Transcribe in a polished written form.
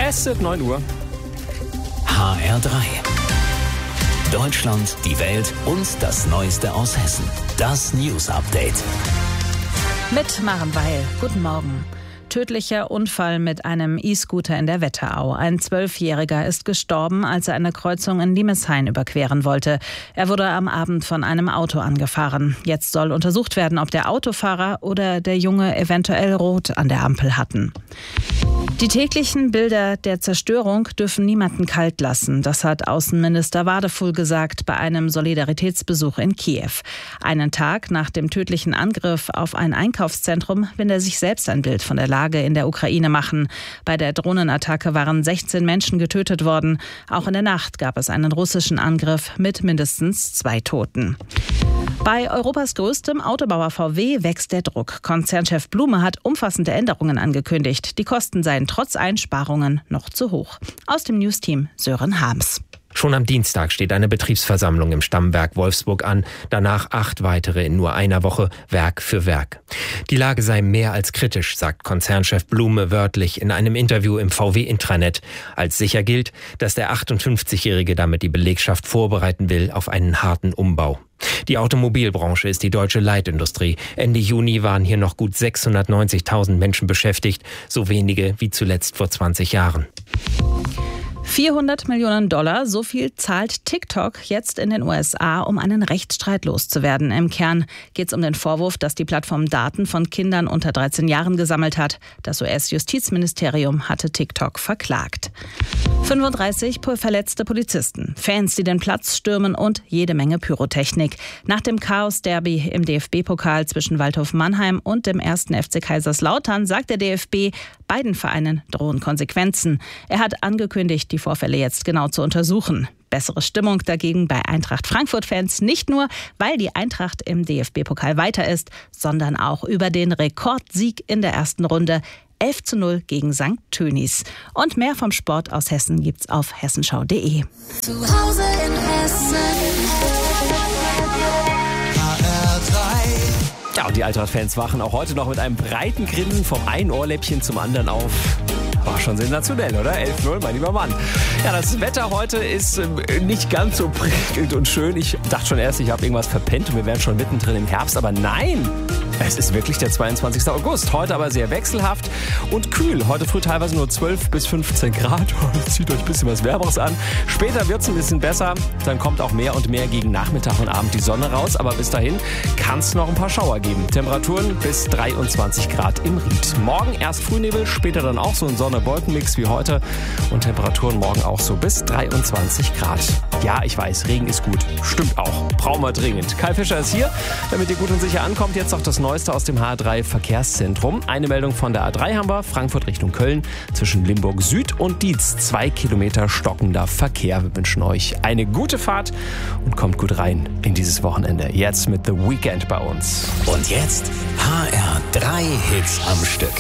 Es ist 9 Uhr. HR3. Deutschland, die Welt und das Neueste aus Hessen. Das News Update. Mit Maren Weil. Guten Morgen. Tödlicher Unfall mit einem E-Scooter in der Wetterau. Ein 12-Jähriger ist gestorben, als er eine Kreuzung in Limeshain überqueren wollte. Er wurde am Abend von einem Auto angefahren. Jetzt soll untersucht werden, ob der Autofahrer oder der Junge eventuell Rot an der Ampel hatten. Die täglichen Bilder der Zerstörung dürfen niemanden kalt lassen. Das hat Außenminister Wadefuhl gesagt bei einem Solidaritätsbesuch in Kiew. Einen Tag nach dem tödlichen Angriff auf ein Einkaufszentrum will er sich selbst ein Bild von der Lage in der Ukraine machen. Bei der Drohnenattacke waren 16 Menschen getötet worden. Auch in der Nacht gab es einen russischen Angriff mit mindestens 2 Toten. Bei Europas größtem Autobauer VW wächst der Druck. Konzernchef Blume hat umfassende Änderungen angekündigt. Die Kosten seien trotz Einsparungen noch zu hoch. Aus dem Newsteam Sören Harms. Schon am Dienstag steht eine Betriebsversammlung im Stammwerk Wolfsburg an, danach 8 weitere in nur einer Woche, Werk für Werk. Die Lage sei mehr als kritisch, sagt Konzernchef Blume wörtlich in einem Interview im VW-Intranet. Als sicher gilt, dass der 58-Jährige damit die Belegschaft vorbereiten will auf einen harten Umbau. Die Automobilbranche ist die deutsche Leitindustrie. Ende Juni waren hier noch gut 690.000 Menschen beschäftigt, so wenige wie zuletzt vor 20 Jahren. $400 Millionen, so viel zahlt TikTok jetzt in den USA, um einen Rechtsstreit loszuwerden. Im Kern geht es um den Vorwurf, dass die Plattform Daten von Kindern unter 13 Jahren gesammelt hat. Das US-Justizministerium hatte TikTok verklagt. 35 verletzte Polizisten, Fans, die den Platz stürmen und jede Menge Pyrotechnik. Nach dem Chaos-Derby im DFB-Pokal zwischen Waldhof Mannheim und dem 1. FC Kaiserslautern sagt der DFB, beiden Vereinen drohen Konsequenzen. Er hat angekündigt, die Vorfälle jetzt genau zu untersuchen. Bessere Stimmung dagegen bei Eintracht Frankfurt-Fans, nicht nur, weil die Eintracht im DFB-Pokal weiter ist, sondern auch über den Rekordsieg in der ersten Runde. 11:0 gegen St. Tönis. Und mehr vom Sport aus Hessen gibt's auf hessenschau.de. Zu Hause in Hessen. Ja, und die Eintracht-Fans wachen auch heute noch mit einem breiten Grinsen vom einen Ohrläppchen zum anderen auf. War schon sensationell, oder? 11:0, mein lieber Mann. Ja, das Wetter heute ist nicht ganz so prickelnd und schön. Ich dachte schon erst, ich habe irgendwas verpennt und wir wären schon mittendrin im Herbst. Aber nein, es ist wirklich der 22. August. Heute aber sehr wechselhaft und kühl. Heute früh teilweise nur 12 bis 15 Grad. Zieht euch ein bisschen was Wärmeres an. Später wird es ein bisschen besser. Dann kommt auch mehr und mehr gegen Nachmittag und Abend die Sonne raus. Aber bis dahin kann es noch ein paar Schauer geben. Temperaturen bis 23 Grad im Ried. Morgen erst Frühnebel, später dann auch so ein Sonne-Wolken-Mix wie heute. Und Temperaturen morgen auch so bis 23 Grad. Ja, ich weiß, Regen ist gut. Stimmt auch. Brauchen wir dringend. Kai Fischer ist hier, damit ihr gut und sicher ankommt. Jetzt noch das Neueste aus dem HR3 Verkehrszentrum. Eine Meldung von der A3 haben wir. Frankfurt Richtung Köln. Zwischen Limburg Süd und Dietz 2 Kilometer stockender Verkehr. Wir wünschen euch eine gute Fahrt und kommt gut rein in dieses Wochenende. Jetzt mit The Weekend bei uns. Und jetzt HR3 Hits am Stück.